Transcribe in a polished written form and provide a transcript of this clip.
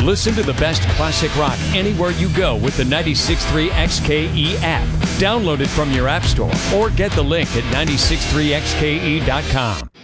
Listen to the best classic rock anywhere you go with the 96.3 XKE app. Download it from your app store or get the link at 963xke.com.